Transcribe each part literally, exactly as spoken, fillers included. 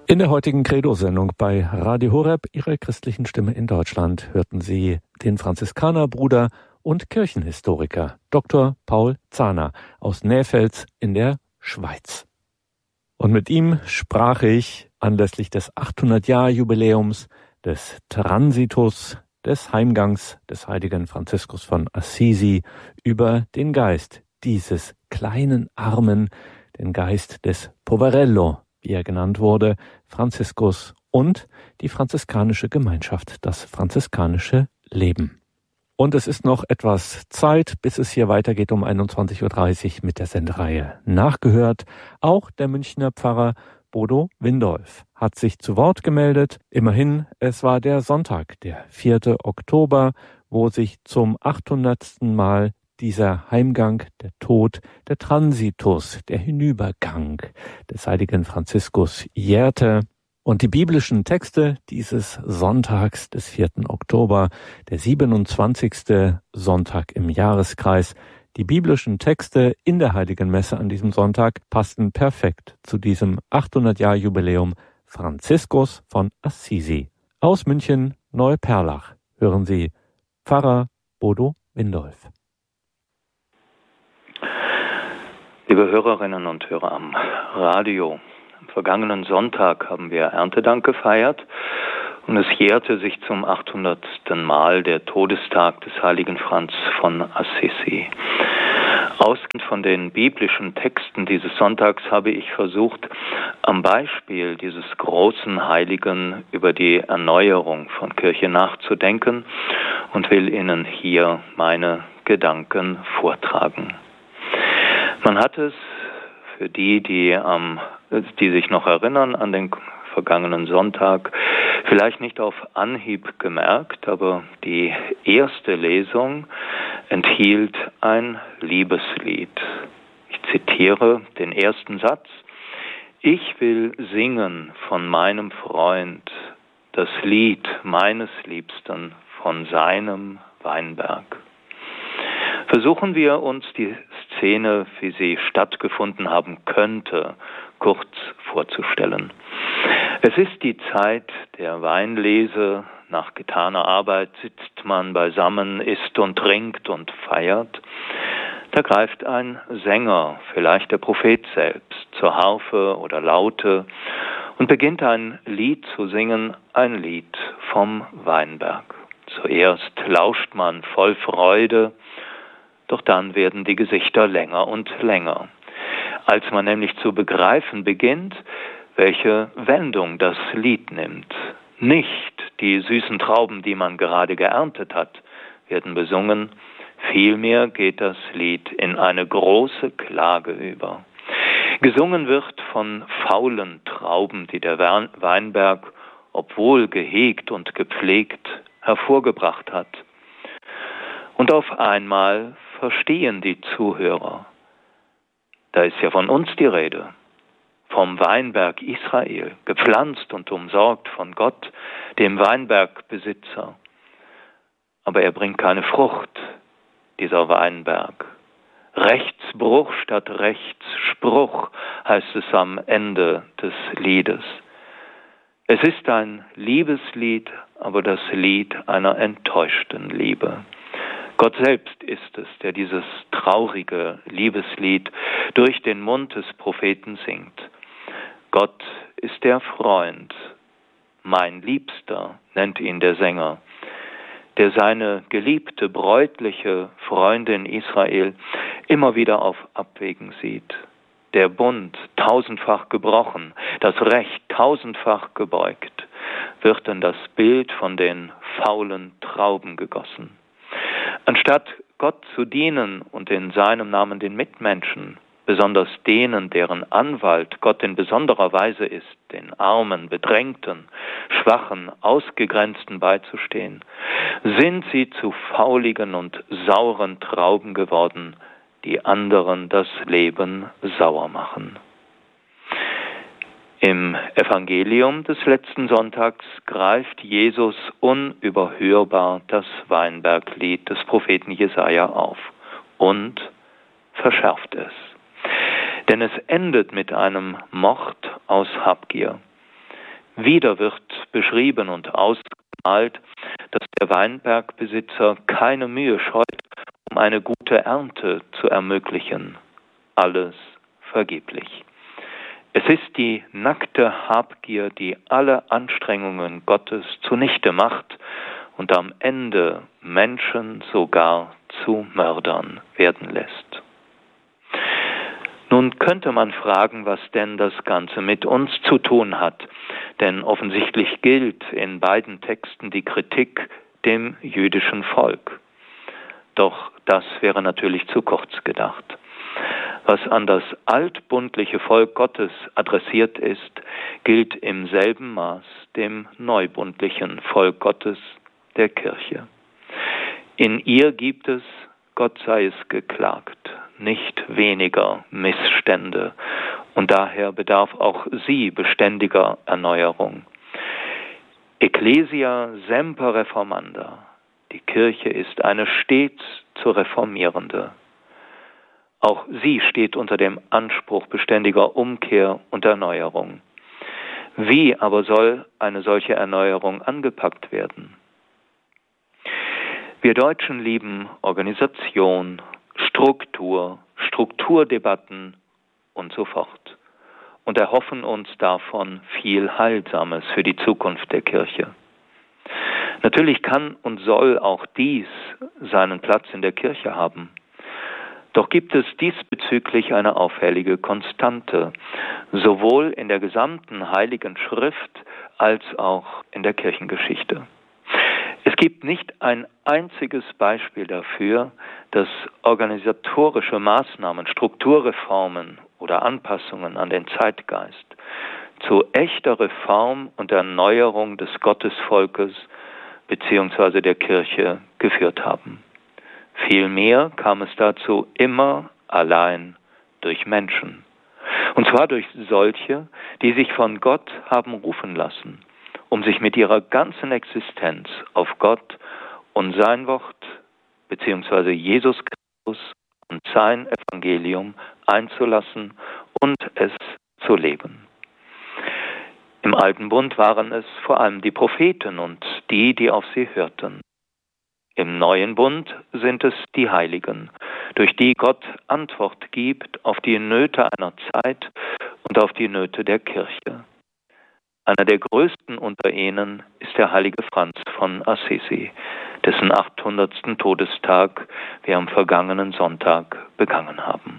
In der heutigen Credo-Sendung bei Radio Horeb, Ihrer christlichen Stimme in Deutschland, hörten Sie den Franziskanerbruder und Kirchenhistoriker Doktor Paul Zahner aus Näfels in der Schweiz. Und mit ihm sprach ich anlässlich des achthundert-Jahr-Jubiläums des Transitus, des Heimgangs des heiligen Franziskus von Assisi über den Geist dieses kleinen Armen, den Geist des Poverello, wie er genannt wurde, Franziskus und die franziskanische Gemeinschaft, das franziskanische Leben. Und es ist noch etwas Zeit, bis es hier weitergeht um einundzwanzig Uhr dreißig mit der Sendereihe Nachgehört. Auch der Münchner Pfarrer Bodo Windolf hat sich zu Wort gemeldet. Immerhin, es war der Sonntag, der vierte Oktober, wo sich zum achthundertsten Mal dieser Heimgang, der Tod, der Transitus, der Hinübergang des heiligen Franziskus jährte. Und die biblischen Texte dieses Sonntags des vierten Oktober, der siebenundzwanzigste Sonntag im Jahreskreis, die biblischen Texte in der Heiligen Messe an diesem Sonntag passten perfekt zu diesem achthundert-Jahr-Jubiläum Franziskus von Assisi. Aus München, Neuperlach, hören Sie Pfarrer Bodo Windolf. Liebe Hörerinnen und Hörer am Radio, am vergangenen Sonntag haben wir Erntedank gefeiert und es jährte sich zum achthundertsten Mal der Todestag des heiligen Franz von Assisi. Ausgehend von den biblischen Texten dieses Sonntags habe ich versucht, am Beispiel dieses großen Heiligen über die Erneuerung von Kirche nachzudenken und will Ihnen hier meine Gedanken vortragen. Man hat es für die, die, ähm, die sich noch erinnern an den vergangenen Sonntag, vielleicht nicht auf Anhieb gemerkt, aber die erste Lesung enthielt ein Liebeslied. Ich zitiere den ersten Satz: Ich will singen von meinem Freund das Lied meines Liebsten von seinem Weinberg. Versuchen wir uns die Szene, wie sie stattgefunden haben könnte, kurz vorzustellen. Es ist die Zeit der Weinlese. Nach getaner Arbeit sitzt man beisammen, isst und trinkt und feiert. Da greift ein Sänger, vielleicht der Prophet selbst, zur Harfe oder Laute und beginnt ein Lied zu singen, ein Lied vom Weinberg. Zuerst lauscht man voll Freude, doch dann werden die Gesichter länger und länger, als man nämlich zu begreifen beginnt, welche Wendung das Lied nimmt. Nicht die süßen Trauben, die man gerade geerntet hat, werden besungen, vielmehr geht das Lied in eine große Klage über. Gesungen wird von faulen Trauben, die der Weinberg, obwohl gehegt und gepflegt, hervorgebracht hat. Und auf einmal verstehen die Zuhörer. Da ist ja von uns die Rede, vom Weinberg Israel, gepflanzt und umsorgt von Gott, dem Weinbergbesitzer. Aber er bringt keine Frucht, dieser Weinberg. Rechtsbruch statt Rechtsspruch heißt es am Ende des Liedes. Es ist ein Liebeslied, aber das Lied einer enttäuschten Liebe. Gott selbst ist es, der dieses traurige Liebeslied durch den Mund des Propheten singt. Gott ist der Freund, mein Liebster, nennt ihn der Sänger, der seine geliebte, bräutliche Freundin Israel immer wieder auf Abwägen sieht. Der Bund tausendfach gebrochen, das Recht tausendfach gebeugt, wird in das Bild von den faulen Trauben gegossen. Anstatt Gott zu dienen und in seinem Namen den Mitmenschen, besonders denen, deren Anwalt Gott in besonderer Weise ist, den Armen, Bedrängten, Schwachen, Ausgegrenzten beizustehen, sind sie zu fauligen und sauren Trauben geworden, die anderen das Leben sauer machen. Im Evangelium des letzten Sonntags greift Jesus unüberhörbar das Weinberglied des Propheten Jesaja auf und verschärft es. Denn es endet mit einem Mord aus Habgier. Wieder wird beschrieben und ausgemalt, dass der Weinbergbesitzer keine Mühe scheut, um eine gute Ernte zu ermöglichen. Alles vergeblich. Es ist die nackte Habgier, die alle Anstrengungen Gottes zunichte macht und am Ende Menschen sogar zu Mördern werden lässt. Nun könnte man fragen, was denn das Ganze mit uns zu tun hat, denn offensichtlich gilt in beiden Texten die Kritik dem jüdischen Volk. Doch das wäre natürlich zu kurz gedacht. Was an das altbundliche Volk Gottes adressiert ist, gilt im selben Maß dem neubundlichen Volk Gottes, der Kirche. In ihr gibt es, Gott sei es geklagt, nicht weniger Missstände, und daher bedarf auch sie beständiger Erneuerung. Ecclesia semper reformanda. Die Kirche ist eine stets zu reformierende. Auch sie steht unter dem Anspruch beständiger Umkehr und Erneuerung. Wie aber soll eine solche Erneuerung angepackt werden? Wir Deutschen lieben Organisation, Struktur, Strukturdebatten und so fort und erhoffen uns davon viel Heilsames für die Zukunft der Kirche. Natürlich kann und soll auch dies seinen Platz in der Kirche haben. Doch gibt es diesbezüglich eine auffällige Konstante, sowohl in der gesamten Heiligen Schrift als auch in der Kirchengeschichte. Es gibt nicht ein einziges Beispiel dafür, dass organisatorische Maßnahmen, Strukturreformen oder Anpassungen an den Zeitgeist zu echter Reform und Erneuerung des Gottesvolkes bzw. der Kirche geführt haben. Vielmehr kam es dazu immer allein durch Menschen. Und zwar durch solche, die sich von Gott haben rufen lassen, um sich mit ihrer ganzen Existenz auf Gott und sein Wort bzw. Jesus Christus und sein Evangelium einzulassen und es zu leben. Im Alten Bund waren es vor allem die Propheten und die, die auf sie hörten. Im Neuen Bund sind es die Heiligen, durch die Gott Antwort gibt auf die Nöte einer Zeit und auf die Nöte der Kirche. Einer der größten unter ihnen ist der heilige Franz von Assisi, dessen achthundertsten Todestag wir am vergangenen Sonntag begangen haben.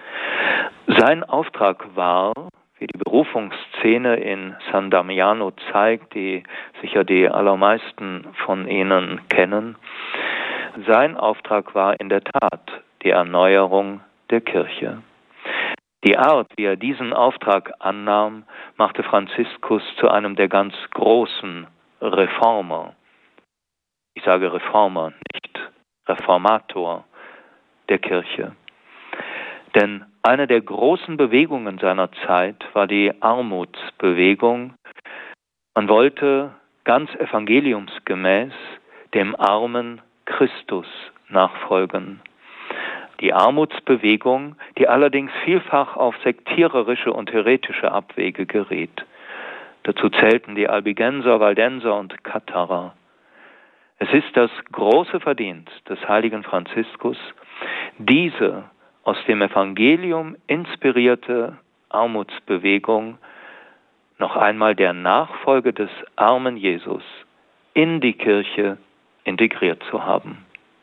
Sein Auftrag war, wie die Berufungsszene in San Damiano zeigt, die sicher die allermeisten von Ihnen kennen, sein Auftrag war in der Tat die Erneuerung der Kirche. Die Art, wie er diesen Auftrag annahm, machte Franziskus zu einem der ganz großen Reformer. Ich sage Reformer, nicht Reformator der Kirche. Denn eine der großen Bewegungen seiner Zeit war die Armutsbewegung. Man wollte ganz evangeliumsgemäß dem armen Christus nachfolgen. Die Armutsbewegung, die allerdings vielfach auf sektiererische und heretische Abwege geriet. Dazu zählten die Albigenser, Waldenser und Katharer. Es ist das große Verdienst des heiligen Franziskus, diese aus dem Evangelium inspirierte Armutsbewegung noch einmal der Nachfolge des armen Jesus in die Kirche integriert zu haben.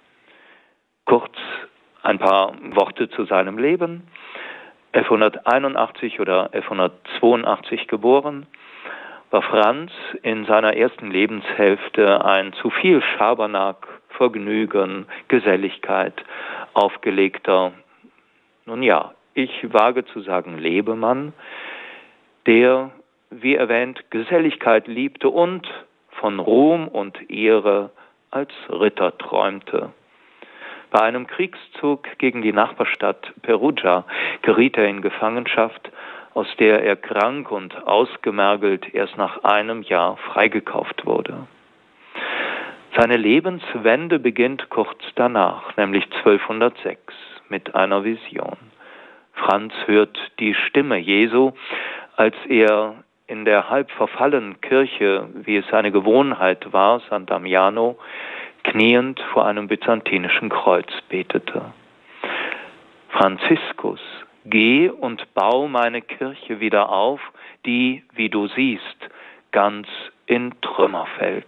Kurz ein paar Worte zu seinem Leben. elfhunderteinundachtzig oder elfhundertzweiundachtzig geboren, war Franz in seiner ersten Lebenshälfte ein zu viel Schabernack, Vergnügen, Geselligkeit aufgelegter, nun ja, ich wage zu sagen Lebemann, der, wie erwähnt, Geselligkeit liebte und von Ruhm und Ehre als Ritter träumte. Bei einem Kriegszug gegen die Nachbarstadt Perugia geriet er in Gefangenschaft, aus der er krank und ausgemergelt erst nach einem Jahr freigekauft wurde. Seine Lebenswende beginnt kurz danach, nämlich zwölfhundertsechs, mit einer Vision. Franz hört die Stimme Jesu, als er in der halb verfallenen Kirche, wie es seine Gewohnheit war, San Damiano, kniend vor einem byzantinischen Kreuz betete. Franziskus, geh und bau meine Kirche wieder auf, die, wie du siehst, ganz in Trümmer fällt.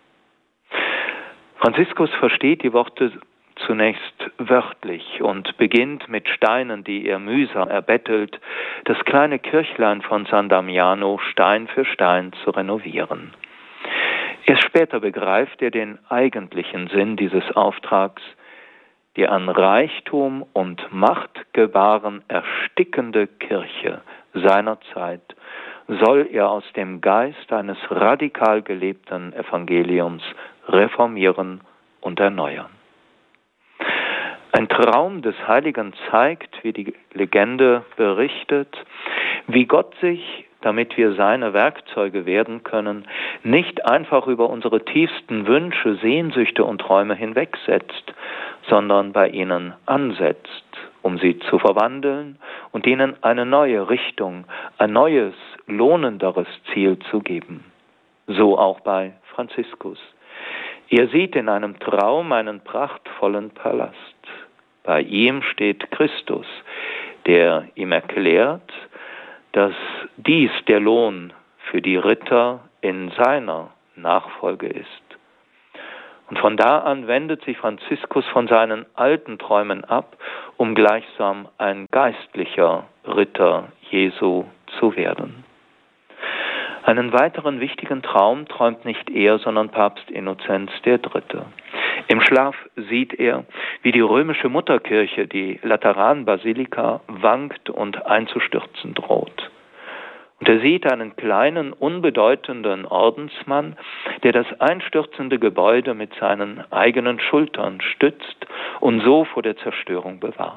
Franziskus versteht die Worte zunächst wörtlich und beginnt mit Steinen, die er mühsam erbettelt, das kleine Kirchlein von San Damiano Stein für Stein zu renovieren. Erst später begreift er den eigentlichen Sinn dieses Auftrags: die an Reichtum und Macht gebaren erstickende Kirche seiner Zeit soll er aus dem Geist eines radikal gelebten Evangeliums reformieren und erneuern. Ein Traum des Heiligen zeigt, wie die Legende berichtet, wie Gott sich, damit wir seine Werkzeuge werden können, nicht einfach über unsere tiefsten Wünsche, Sehnsüchte und Träume hinwegsetzt, sondern bei ihnen ansetzt, um sie zu verwandeln und ihnen eine neue Richtung, ein neues, lohnenderes Ziel zu geben. So auch bei Franziskus. Er sieht in einem Traum einen prachtvollen Palast. Bei ihm steht Christus, der ihm erklärt, dass dies der Lohn für die Ritter in seiner Nachfolge ist. Und von da an wendet sich Franziskus von seinen alten Träumen ab, um gleichsam ein geistlicher Ritter Jesu zu werden. Einen weiteren wichtigen Traum träumt nicht er, sondern Papst Innozenz der Dritte. Im Schlaf sieht er, wie die römische Mutterkirche, die Lateranbasilika, wankt und einzustürzen droht. Und er sieht einen kleinen, unbedeutenden Ordensmann, der das einstürzende Gebäude mit seinen eigenen Schultern stützt und so vor der Zerstörung bewahrt.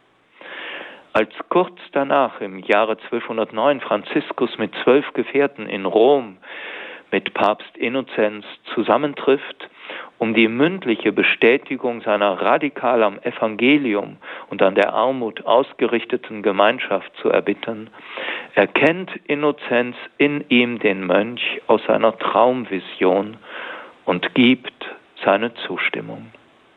Als kurz danach, im Jahre zwölfhundertneun, Franziskus mit zwölf Gefährten in Rom mit Papst Innozenz zusammentrifft, um die mündliche Bestätigung seiner radikal am Evangelium und an der Armut ausgerichteten Gemeinschaft zu erbitten, erkennt Innozenz in ihm den Mönch aus seiner Traumvision und gibt seine Zustimmung.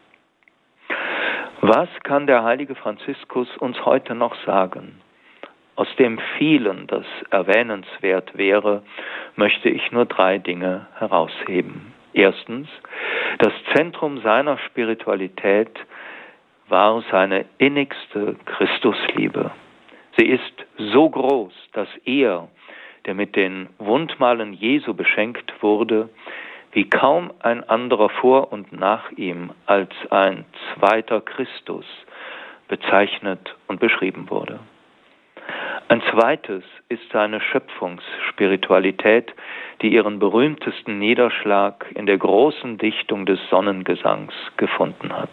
Was kann der heilige Franziskus uns heute noch sagen? Aus dem vielen, das erwähnenswert wäre, möchte ich nur drei Dinge herausheben. Erstens, das Zentrum seiner Spiritualität war seine innigste Christusliebe. Sie ist so groß, dass er, der mit den Wundmalen Jesu beschenkt wurde, wie kaum ein anderer vor und nach ihm als ein zweiter Christus bezeichnet und beschrieben wurde. Ein zweites ist seine Schöpfungsspiritualität, die ihren berühmtesten Niederschlag in der großen Dichtung des Sonnengesangs gefunden hat.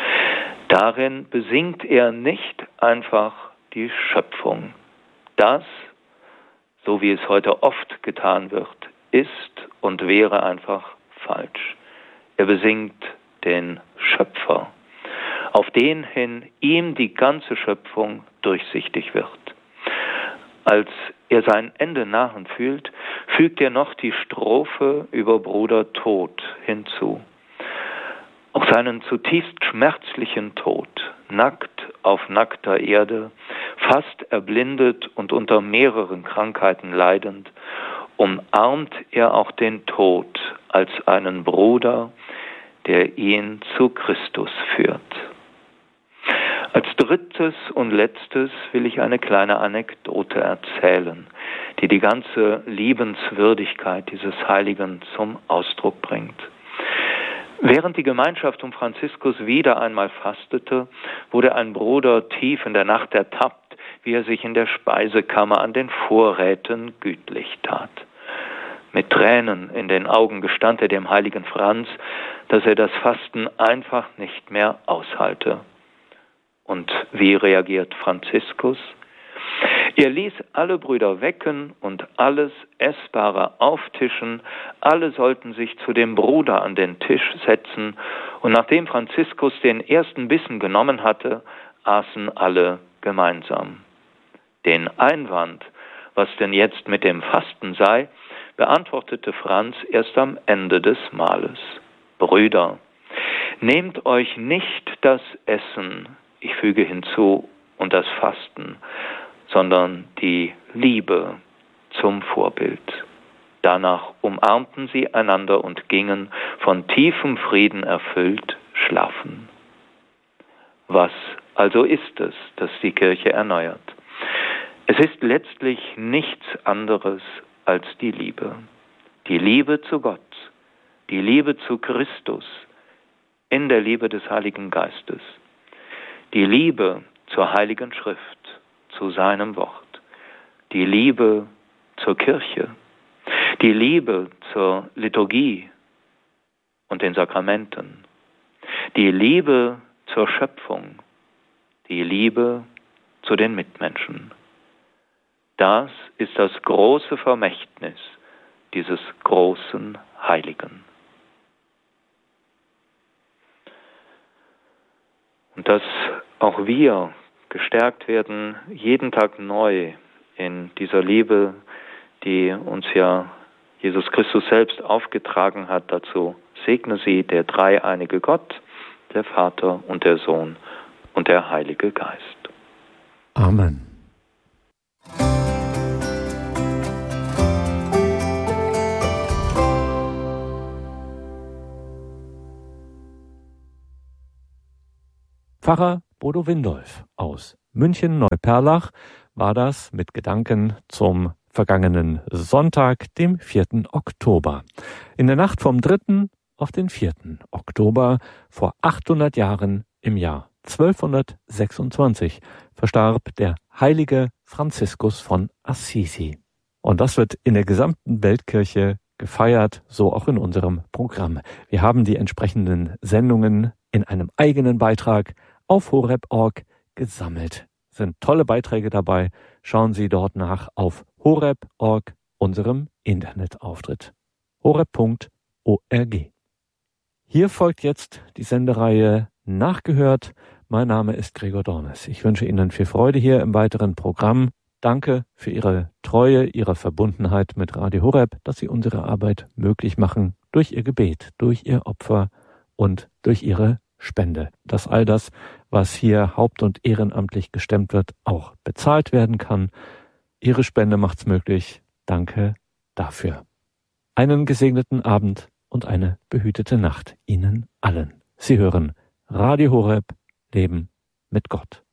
Darin besingt er nicht einfach die Schöpfung. Das, so wie es heute oft getan wird, ist und wäre einfach falsch. Er besingt den Schöpfer, auf den hin ihm die ganze Schöpfung durchsichtig wird. Als er sein Ende nahen fühlt, fügt er noch die Strophe über Bruder Tod hinzu. Auch seinen zutiefst schmerzlichen Tod, nackt auf nackter Erde, fast erblindet und unter mehreren Krankheiten leidend, umarmt er auch den Tod als einen Bruder, der ihn zu Christus führt. Als drittes und letztes will ich eine kleine Anekdote erzählen, die die ganze Liebenswürdigkeit dieses Heiligen zum Ausdruck bringt. Während die Gemeinschaft um Franziskus wieder einmal fastete, wurde ein Bruder tief in der Nacht ertappt, wie er sich in der Speisekammer an den Vorräten gütlich tat. Mit Tränen in den Augen gestand er dem heiligen Franz, dass er das Fasten einfach nicht mehr aushalte. Und wie reagiert Franziskus? Er ließ alle Brüder wecken und alles Essbare auftischen, alle sollten sich zu dem Bruder an den Tisch setzen, und nachdem Franziskus den ersten Bissen genommen hatte, aßen alle gemeinsam. Den Einwand, was denn jetzt mit dem Fasten sei, beantwortete Franz erst am Ende des Mahles. Brüder, nehmt euch nicht das Essen, ich füge hinzu, und das Fasten, sondern die Liebe zum Vorbild. Danach umarmten sie einander und gingen, von tiefem Frieden erfüllt, schlafen. Was also ist es, das die Kirche erneuert? Es ist letztlich nichts anderes als die Liebe. Die Liebe zu Gott, die Liebe zu Christus, in der Liebe des Heiligen Geistes, die Liebe zur Heiligen Schrift, zu seinem Wort, die Liebe zur Kirche, die Liebe zur Liturgie und den Sakramenten, die Liebe zur Schöpfung, die Liebe zu den Mitmenschen. Das ist das große Vermächtnis dieses großen Heiligen. Und dass auch wir gestärkt werden, jeden Tag neu in dieser Liebe, die uns ja Jesus Christus selbst aufgetragen hat. Dazu segne sie der dreieinige Gott, der Vater und der Sohn und der Heilige Geist. Amen. Pfarrer Bodo Windolf aus München-Neuperlach war das mit Gedanken zum vergangenen Sonntag, dem vierten Oktober. In der Nacht vom dritten auf den vierten Oktober vor achthundert Jahren im Jahr zwölfhundertsechsundzwanzig verstarb der heilige Franziskus von Assisi. Und das wird in der gesamten Weltkirche gefeiert, so auch in unserem Programm. Wir haben die entsprechenden Sendungen in einem eigenen Beitrag auf horeb punkt org gesammelt. Sind tolle Beiträge dabei. Schauen Sie dort nach auf horeb punkt org, unserem Internetauftritt. horeb punkt org. Hier folgt jetzt die Sendereihe Nachgehört. Mein Name ist Gregor Dornes. Ich wünsche Ihnen viel Freude hier im weiteren Programm. Danke für Ihre Treue, Ihre Verbundenheit mit Radio Horeb, dass Sie unsere Arbeit möglich machen durch Ihr Gebet, durch Ihr Opfer und durch Ihre Spende. Dass all das, was hier haupt- und ehrenamtlich gestemmt wird, auch bezahlt werden kann. Ihre Spende macht's möglich. Danke dafür. Einen gesegneten Abend und eine behütete Nacht Ihnen allen. Sie hören Radio Horeb, Leben mit Gott.